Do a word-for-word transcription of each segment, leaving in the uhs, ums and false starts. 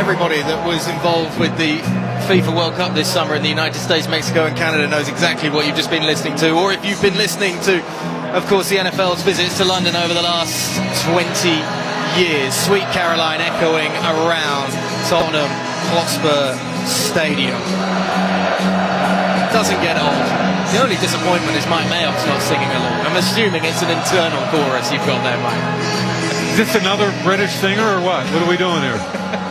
everybody that was involved with the FIFA World Cup this summer in the United States, Mexico and Canada knows exactly what you've just been listening to. Or if you've been listening to, of course, the N F L's visits to London over the last twenty years. Sweet Caroline echoing around Tottenham Hotspur Stadium. Doesn't get old. The only disappointment is Mike Mayock's not singing along. I'm assuming it's an internal chorus you've got there, Mike. Is this another British singer or what? What are we doing here?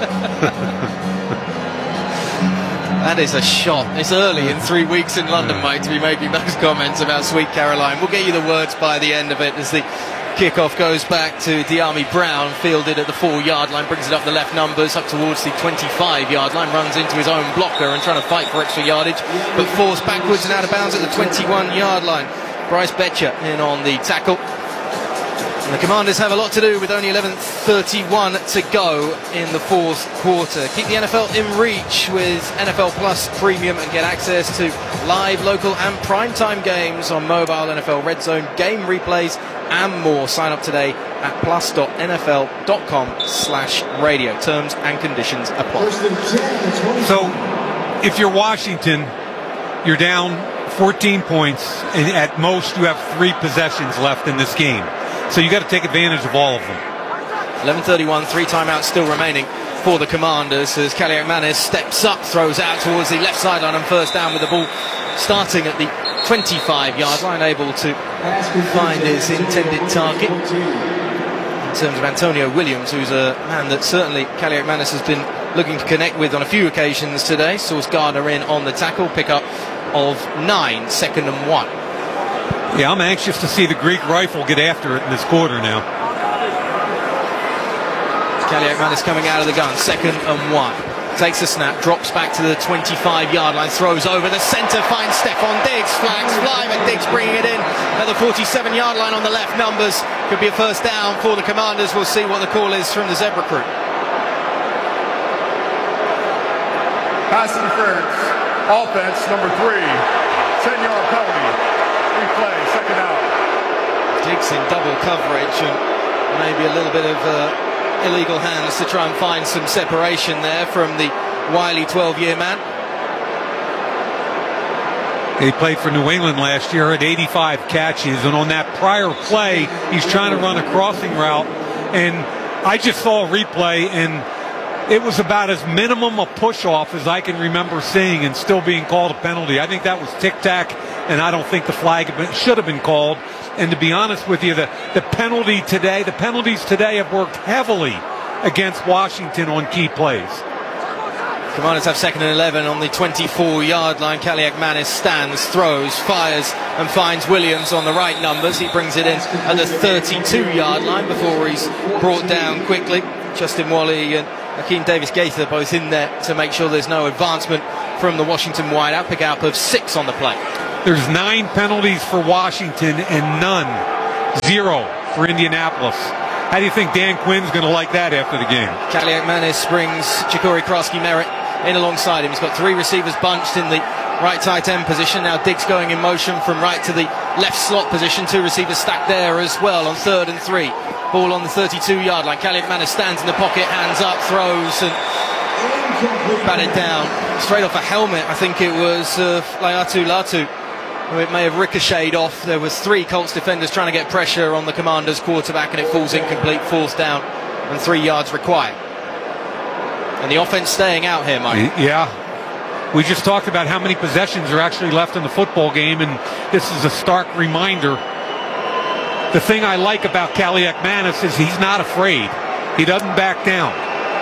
That is a shot. It's early in three weeks in London, Mike, to be making those comments about Sweet Caroline. We'll get you the words by the end of it as the kickoff goes back to Diami Brown, fielded at the four-yard line, brings it up the left numbers, up towards the twenty-five-yard line, runs into his own blocker and trying to fight for extra yardage, but forced backwards and out of bounds at the twenty-one-yard line. Bryce Betcher in on the tackle. And the Commanders have a lot to do with only eleven thirty-one to go in the fourth quarter. Keep the N F L in reach with N F L Plus Premium and get access to live, local and primetime games on mobile, N F L Red Zone, game replays and more. Sign up today at plus.nfl.com slash radio. Terms and conditions apply. So if you're Washington, you're down fourteen points, and at most you have three possessions left in this game. So you got to take advantage of all of them. eleven thirty-one, three timeouts still remaining for the Commanders as Kaliakmanis steps up, throws out towards the left sideline and first down with the ball starting at the twenty-five-yard line, able to find his intended target in terms of Antonio Williams, who's a man that certainly Kaliakmanis has been looking to connect with on a few occasions today. Sauce Gardner in on the tackle, pickup of nine, second and one. Yeah, I'm anxious to see the Greek rifle get after it in this quarter now. Kaliakmanis coming out of the gun, second and one. Takes a snap, drops back to the twenty-five-yard line, throws over the centre, finds Stephon Diggs, flags fly, but Diggs bringing it in at the forty-seven-yard line on the left numbers. Could be a first down for the Commanders. We'll see what the call is from the Zebra crew. Pass interference, offense number three, ten-yard penalty. Replay, second out. Diggs in double coverage and maybe a little bit of uh, illegal hands to try and find some separation there from the wily twelve-year man. He played for New England last year at eighty-five catches, and on that prior play, he's trying to run a crossing route, and I just saw a replay, and it was about as minimum a push-off as I can remember seeing and still being called a penalty. I think that was tic-tac, and I don't think the flag had been, should have been called. And to be honest with you, the, the penalty today, the penalties today have worked heavily against Washington on key plays. Commanders have second and eleven on the twenty-four-yard line. Kaliakmanis stands, throws, fires and finds Williams on the right numbers. He brings it in at the thirty-two-yard line before he's brought down quickly. Justin Wally and Akeem Davis-Gaither both in there to make sure there's no advancement from the Washington wideout. Pick up of six on the play. There's nine penalties for Washington and none, zero for Indianapolis. How do you think Dan Quinn's going to like that after the game? Kaliakmanis brings Ja'Cory Krosky-Merritt in alongside him. He's got three receivers bunched in the right tight end position. Now Diggs going in motion from right to the left slot position. Two receivers stacked there as well on third and three. Ball on the thirty-two-yard line. Kaliakmanis stands in the pocket, hands up, throws and batted down. Straight off a helmet, I think it was uh, Laiatu Latu. It may have ricocheted off. There was three Colts defenders trying to get pressure on the Commanders quarterback, and it falls incomplete, fourth down and three yards required. And the offense staying out here, Mike. Yeah. We just talked about how many possessions are actually left in the football game, and this is a stark reminder. The thing I like about Kaliakmanis is he's not afraid. He doesn't back down.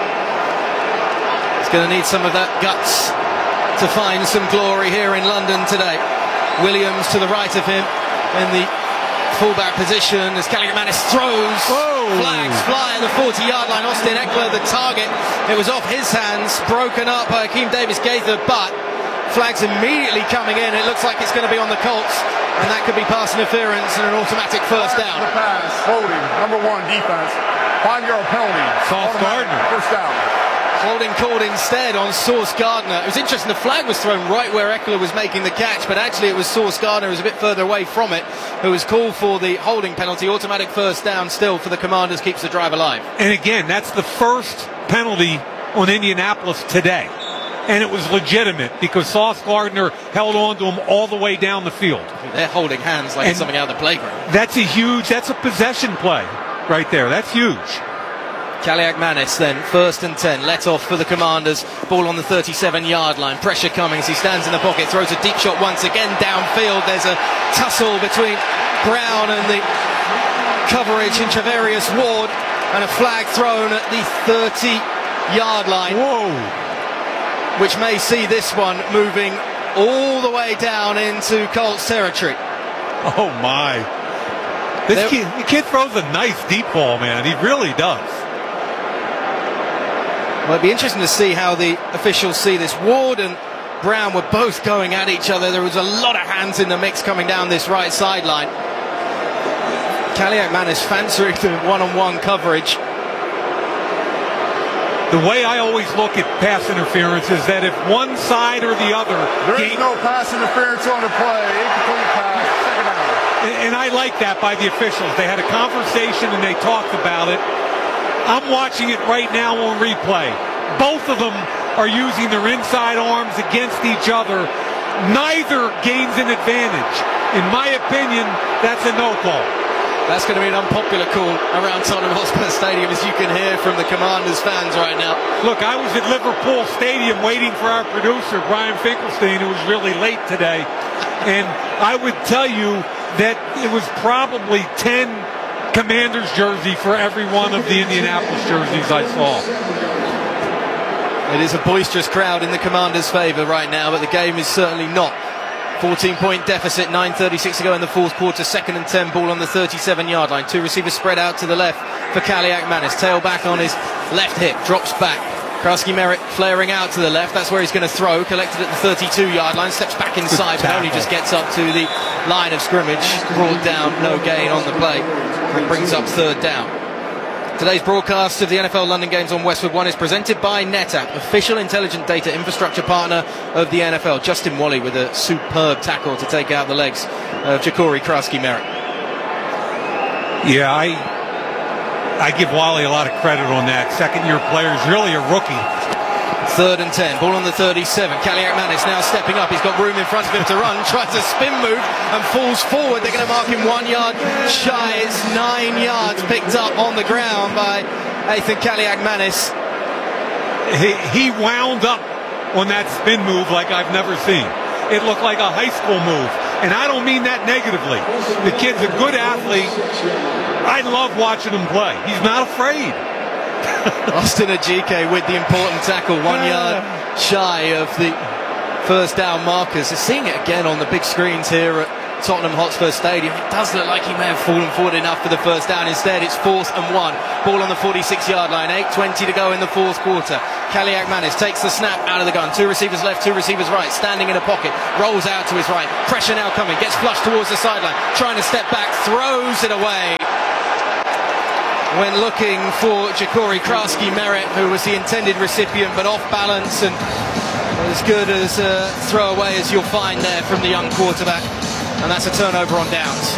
He's going to need some of that guts to find some glory here in London today. Williams to the right of him in the fullback position as Kaliakmanis throws. Whoa. Flags fly at the forty-yard line. Austin Eckler, the target. It was off his hands, broken up by Akeem Davis-Gaither, but flags immediately coming in. It looks like it's going to be on the Colts, and that could be pass interference and an automatic first down. The pass, holding, number one defense, five-yard penalty. Sauce Gardner. First down. Holding called instead on Sauce Gardner. It was interesting, the flag was thrown right where Eckler was making the catch, but actually it was Sauce Gardner who was a bit further away from it, who was called for the holding penalty. Automatic first down still for the Commanders, keeps the drive alive. And again, that's the first penalty on Indianapolis today. And it was legitimate because Sauce Gardner held on to him all the way down the field. They're holding hands like And it's something out of the playground. That's a huge, that's a possession play right there. That's huge. Kaliakmanis then, first and ten, let off for the Commanders. Ball on the thirty-seven-yard line. Pressure coming as he stands in the pocket, throws a deep shot once again downfield. There's a tussle between Brown and the coverage in Travarius Ward, and a flag thrown at the thirty-yard line. Whoa. Which may see this one moving all the way down into Colts territory. Oh, my. This There- kid, the kid throws a nice deep ball, man. He really does. Well, it'd be interesting to see how the officials see this. Ward and Brown were both going at each other. There was a lot of hands in the mix coming down this right sideline. Kaliakmanis fancying the one-on-one coverage. The way I always look at pass interference is that if one side or the other There is gain- no pass interference on the play. Incomplete pass. Second down. and, and I like that by the officials. They had a conversation and they talked about it. I'm watching it right now on replay. Both of them are using their inside arms against each other. Neither gains an advantage. In my opinion, that's a no call. That's going to be an unpopular call around Tottenham Hotspur Stadium, as you can hear from the Commanders fans right now. Look, I was at Liverpool Stadium waiting for our producer, Brian Finkelstein, who was really late today. And I would tell you that it was probably ten Commanders jersey for every one of the Indianapolis jerseys I saw. It is a boisterous crowd in the Commanders' favour right now, but the game is certainly not. fourteen-point deficit, nine thirty-six to go in the fourth quarter, second and ten, ball on the thirty-seven-yard line. Two receivers spread out to the left for Kaliakmanis. Tail back on his left hip, drops back. Krasky Merritt flaring out to the left. That's where he's going to throw. Collected at the thirty-two-yard line, steps back inside, but only just gets up to the line of scrimmage. Brought down, no gain on the play. And brings up third down. Today's broadcast of the N F L London Games on Westwood One is presented by NetApp, official intelligent data infrastructure partner of the N F L. Justin Wally with a superb tackle to take out the legs of Ja'Cory Krasky Merritt. Yeah, I I give Wally a lot of credit on that. Second-year player is really a rookie. Third and ten, ball on the thirty-seven. Kaliakmanis now stepping up. He's got room in front of him to run. Tries a spin move and falls forward. They're going to mark him one yard shy. It's nine yards picked up on the ground by Ethan Kaliakmanis. He, he wound up on that spin move like I've never seen. It looked like a high school move. And I don't mean that negatively. The kid's a good athlete. I love watching him play. He's not afraid. Austin Ajike with the important tackle, one yard shy of the first down markers. Seeing it again on the big screens here at Tottenham Hotspur Stadium, it does look like he may have fallen forward enough for the first down. Instead, it's fourth and one. Ball on the forty-six-yard line, eight twenty to go in the fourth quarter. Kaliakmanis takes the snap out of the gun. Two receivers left, two receivers right, standing in a pocket, rolls out to his right. Pressure now coming, gets flushed towards the sideline, trying to step back, throws it away. When looking for Ja'Cory Krasky Merritt, who was the intended recipient, but off balance and as good as a throwaway as you'll find there from the young quarterback. And that's a turnover on downs.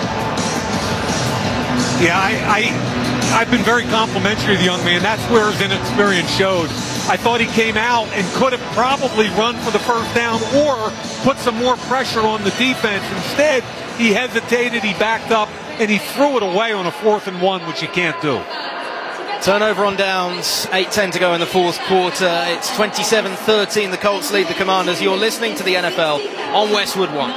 Yeah, I, I, I've been very complimentary of the young man. That's where his inexperience showed. I thought he came out and could have probably run for the first down or put some more pressure on the defense. Instead, he hesitated, he backed up, and he threw it away on a fourth and one, which you can't do. Turnover on downs, eight ten to go in the fourth quarter. It's twenty-seven thirteen, the Colts lead the Commanders. You're listening to the N F L on Westwood One.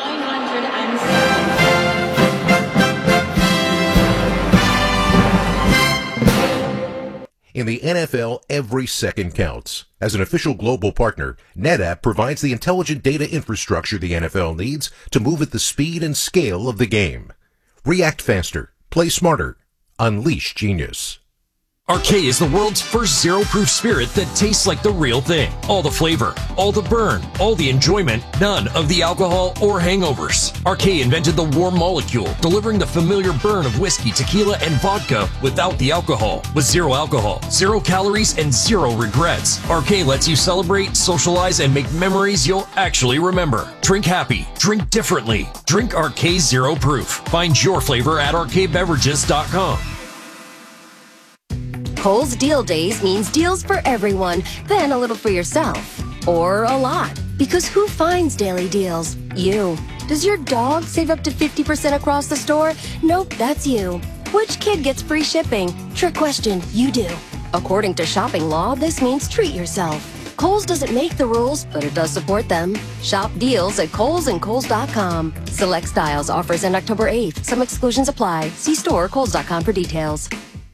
In the N F L, every second counts. As an official global partner, NetApp provides the intelligent data infrastructure the N F L needs to move at the speed and scale of the game. React faster, play smarter, unleash genius. Arcade is the world's first zero-proof spirit that tastes like the real thing. All the flavor, all the burn, all the enjoyment, none of the alcohol or hangovers. Arcade invented the warm molecule, delivering the familiar burn of whiskey, tequila, and vodka without the alcohol. With zero alcohol, zero calories, and zero regrets. Arcade lets you celebrate, socialize, and make memories you'll actually remember. Drink happy, drink differently. Drink Arcade Zero Proof. Find your flavor at arcade beverages dot com. Kohl's Deal Days means deals for everyone, then a little for yourself. Or a lot. Because who finds daily deals? You. Does your dog save up to fifty percent across the store? Nope, that's you. Which kid gets free shipping? Trick question, you do. According to shopping law, this means treat yourself. Kohl's doesn't make the rules, but it does support them. Shop deals at Kohl's and Kohl's dot com. Select styles offers end October eighth. Some exclusions apply. See store or Kohl's dot com for details.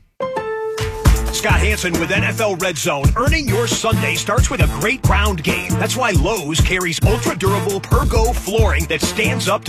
Scott Hansen with N F L Red Zone. Earning your Sunday starts with a great ground game. That's why Lowe's carries ultra-durable Pergo flooring that stands up to